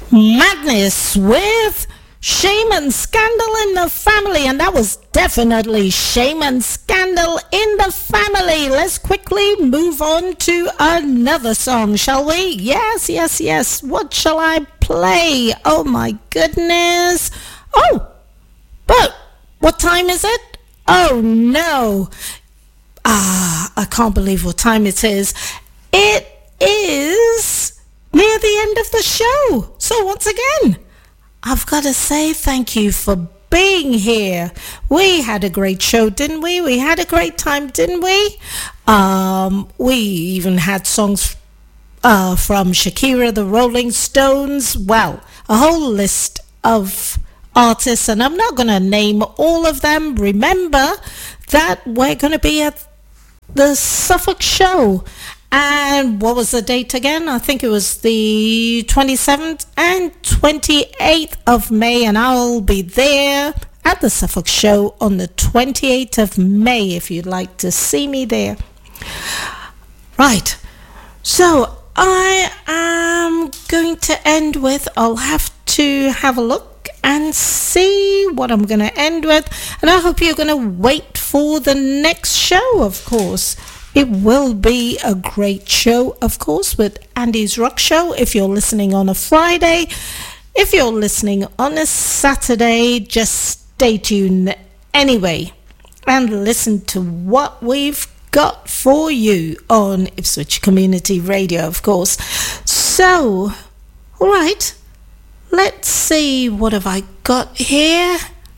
Madness with Shame and Scandal in the Family, and that was definitely Shame and Scandal in the Family. Let's quickly move on to another song, shall we? Yes. What shall I play? Oh my goodness. Oh, but what time is it? Oh no. I can't believe what time it is. It is near the end of the show. So once again, I've got to say thank you for being here. We had a great show, didn't we? We had a great time, didn't we? We even had songs from Shakira, the Rolling Stones. Well, a whole list of artists, and I'm not going to name all of them. Remember that we're going to be at the Suffolk show. And what was the date again? I think it was the 27th and 28th of May, and I'll be there at the Suffolk show on the 28th of May if you'd like to see me there. Right, so I am going to end with, I'll have to have a look and see what I'm going to end with, and I hope you're going to wait for the next show, of course. It will be a great show, of course, with Andy's Rock Show. If you're listening on a Friday, if you're listening on a Saturday, just stay tuned anyway and listen to what we've got for you on Ipswich Community Radio, of course. So, all right, let's see, what have I got here?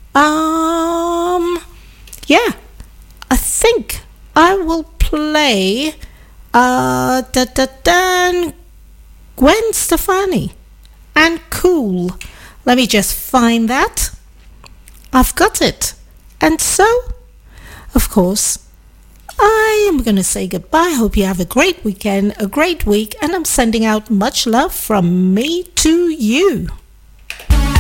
Yeah, I think I will play Gwen Stefani and Cool. Let me just find that. I've got it. And so, of course, I am going to say goodbye. Hope you have a great weekend, a great week, and I'm sending out much love from me to you.